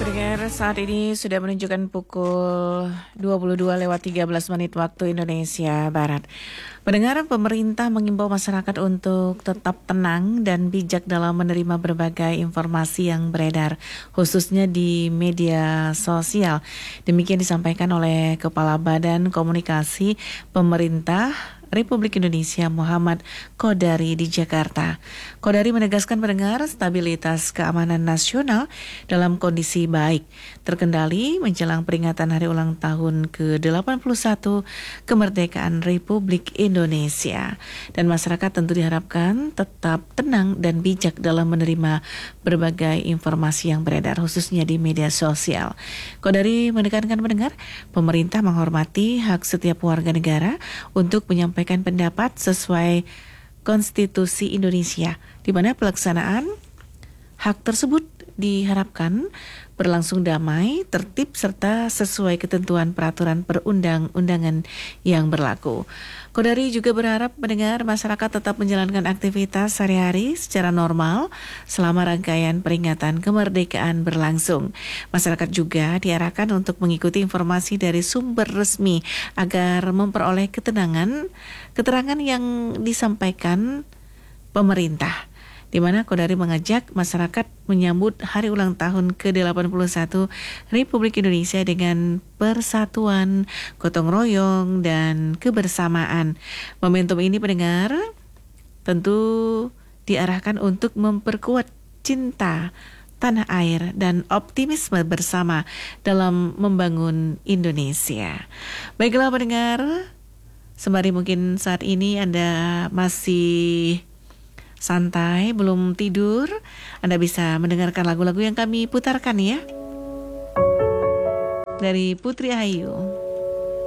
Pendengar, saat ini sudah menunjukkan pukul 22:13 waktu Indonesia Barat. Pendengar, pemerintah mengimbau masyarakat untuk tetap tenang dan bijak dalam menerima berbagai informasi yang beredar, khususnya di media sosial. Demikian disampaikan oleh Kepala Badan Komunikasi Pemerintah Republik Indonesia Muhammad Kodari di Jakarta. Kodari menegaskan pendengar stabilitas keamanan nasional dalam kondisi baik, terkendali menjelang peringatan hari ulang tahun ke-81 kemerdekaan Republik Indonesia. Dan masyarakat tentu diharapkan tetap tenang dan bijak dalam menerima berbagai informasi yang beredar, khususnya di media sosial. Kodari menekankan pendengar, pemerintah menghormati hak setiap warga negara untuk menyampaikan pendapat sesuai Konstitusi Indonesia, di mana pelaksanaan hak tersebut diharapkan berlangsung damai, tertib, serta sesuai ketentuan peraturan perundang-undangan yang berlaku. Kodari juga berharap mendengar masyarakat tetap menjalankan aktivitas sehari-hari secara normal selama rangkaian peringatan kemerdekaan berlangsung. Masyarakat juga diarahkan untuk mengikuti informasi dari sumber resmi agar memperoleh keterangan yang disampaikan pemerintah, di mana Kodari mengajak masyarakat menyambut hari ulang tahun ke-81 Republik Indonesia dengan persatuan, gotong royong, dan kebersamaan. Momentum ini pendengar tentu diarahkan untuk memperkuat cinta tanah air dan optimisme bersama dalam membangun Indonesia. Baiklah pendengar, sembari mungkin saat ini Anda masih santai, belum tidur, Anda bisa mendengarkan lagu-lagu yang kami putarkan ya. Dari Putri Ayu.